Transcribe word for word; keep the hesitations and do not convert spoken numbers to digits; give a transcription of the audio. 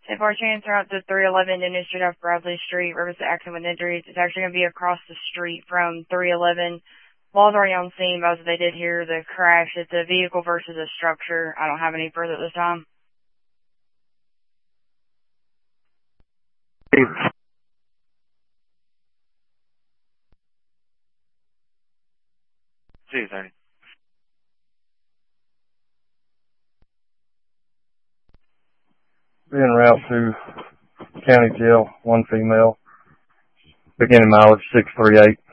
If our chance are out to three eleven Indian Street off Bradley Street, Riverside accident with injuries, it's actually going to be across the street from three eleven. Law's already on scene, but as they did hear the crash, it's a vehicle versus a structure. I don't have any further at this time. two thirty. Being route to county jail, one female, beginning mileage six three eight.